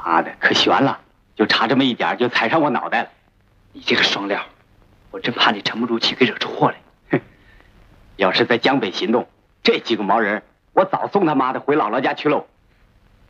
妈的，可悬了！就差这么一点，就踩上我脑袋了。 你这个双料，我真怕你沉不住气，给惹出祸来。 哼！要是在江北行动，这几个毛人，我早送他妈的回姥姥家去喽。